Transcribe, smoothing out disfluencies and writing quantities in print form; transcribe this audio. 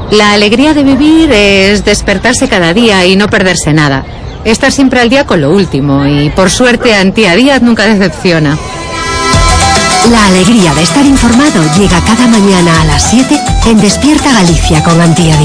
La alegría de vivir es despertarse cada día y no perderse nada. Estar siempre al día con lo último y, por suerte, Antía Díaz nunca decepciona. La alegría de estar informado llega cada mañana a las 7 en Despierta Galicia con Antía Díaz.